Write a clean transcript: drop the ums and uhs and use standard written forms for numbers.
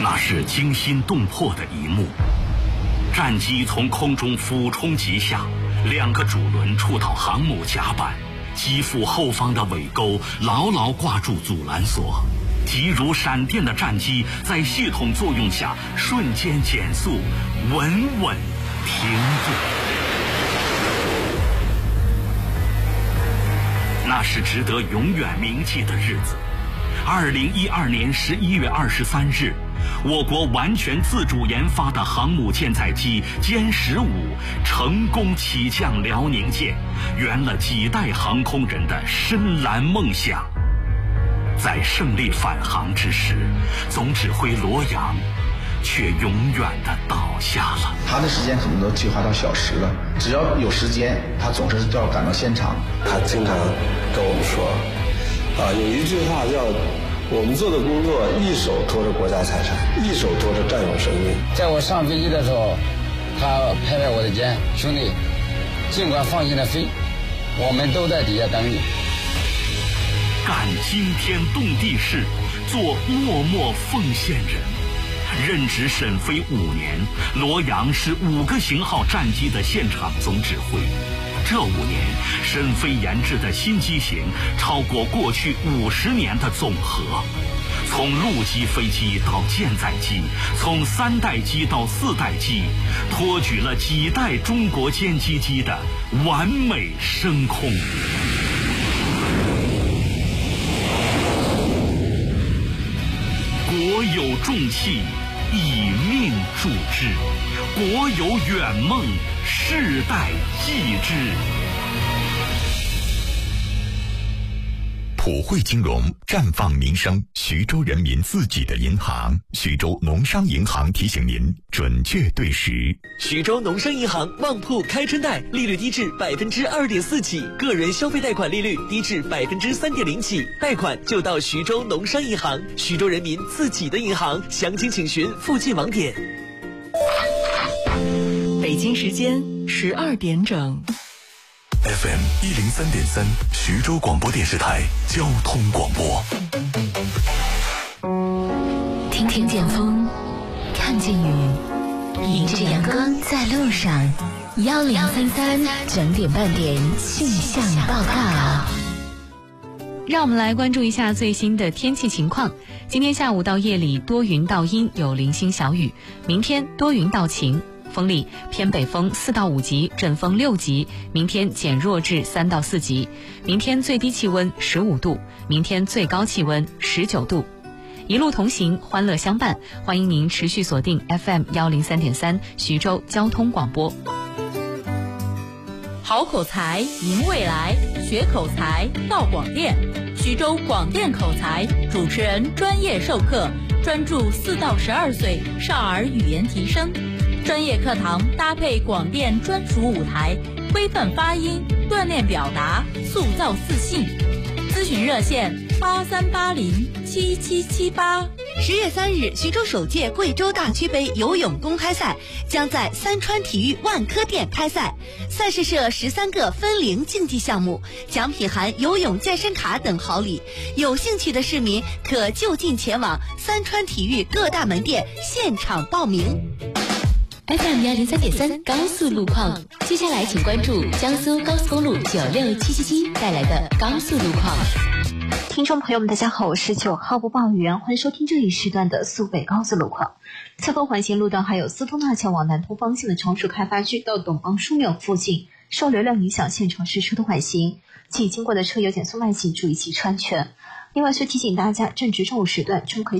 那是惊心动魄的一幕。战机从空中俯冲急下，2个主轮触到航母甲板，机腹后方的尾钩牢牢挂住阻拦索，急如闪电的战机在系统作用下瞬间减速，稳稳停住。那是值得永远铭记的日子。2012年11月23日，我国完全自主研发的航母舰载机歼15成功起降辽宁舰，圆了几代航空人的深蓝梦想。在胜利返航之时，总指挥罗阳却永远地倒下了。 他的时间可能都计划到小时了，只要有时间，他总是要赶到现场。 他经常跟我们说，有一句话叫“我们做的工作，一手托着国家财产，一手托着战友生命”。 在我上飞机的时候，他拍拍我的肩，兄弟，尽管放心的飞，我们都在底下等你。 干惊天动地事，做默默奉献人。任职沈飞5年，罗阳是5个型号战机的现场总指挥。这5年，沈飞研制的新机型超过过去50年的总和。从陆基飞机到舰载机，从3代机到4代机，托举了几代中国歼击机的完美升空。国有重器，以命铸之；国有远梦，世代继之。 普惠金融，绽放民生，徐州人民自己的银行。徐州农商银行提醒您准确对时。 徐州农商银行旺铺开春贷，利率低至2.4%起，个人消费贷款利率低至3.0%起，贷款就到徐州农商银行，徐州人民自己的银行。详情请询附近网点。 北京时间12点整。 FM 103.3，徐州广播电视台交通广播。 听见风，看见雨，迎着阳光在路上。1033整点半点气象报告。 让我们来关注一下最新的天气情况。今天下午到夜里多云到阴，有零星小雨。明天多云到晴。风力偏北风4到5级，阵风6级，明天减弱至3到4级。明天最低气温15度，明天最高气温19度。一路同行，欢乐相伴，欢迎您持续锁定 FM 103.3徐州交通广播。 好口才赢未来，学口才到广电。徐州广电口才主持人专业授课，专注4到12岁少儿语言提升。专业课堂搭配广电专属舞台，规范发音，锻炼表达，塑造自信。咨询热线83807778。 10月3日，徐州首届贵州大区杯游泳公开赛将在三川体育万科店开赛。赛事设13个分龄竞技项目，奖品含游泳健身卡等好礼。有兴趣的市民可就近前往三川体育各大门店现场报名。 FM 103.3高速路况，接下来请关注江苏高速公路96777带来的高速路况。 听众朋友们大家好，我是9号播报员，欢迎收听这一时段的苏北高速路况。侧方环形路段还有司通大桥往南通方向的常熟开发区到董邦书庙附近，受流量影响现场是车多缓行，请经过的车有减速慢行，注意骑车安全。另外需提醒大家，正值中午时段，中可以